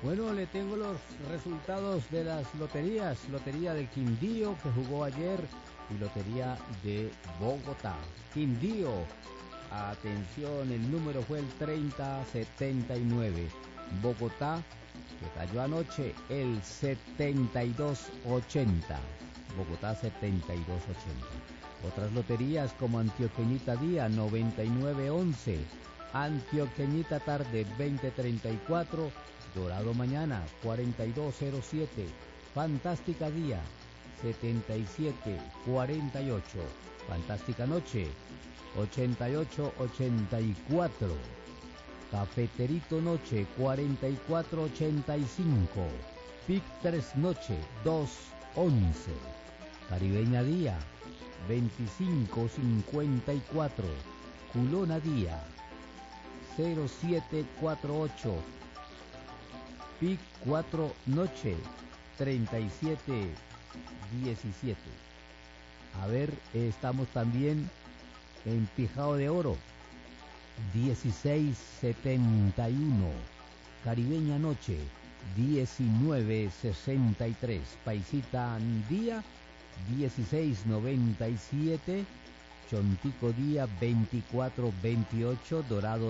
Bueno, le tengo los resultados de las loterías. Lotería del Quindío, que jugó ayer, y Lotería de Bogotá. Quindío, atención, el número fue el 3079. Bogotá, que cayó anoche, el 7280. Bogotá 7280. Otras loterías como Antioqueñita Día 9911, Antioqueñita Tarde 2034, Dorado Mañana 4207, Fantástica Día 7748, Fantástica Noche 8884, Cafeterito Noche 4485, Pic 3 Noche 211, Caribeña Día 2554, Culona Día 0748, Pic 4 Noche 3717. A ver, estamos también en Pijao de Oro 1671, Caribeña Noche 1963, Paisita Día 1697, Chontico Día 2428, Dorado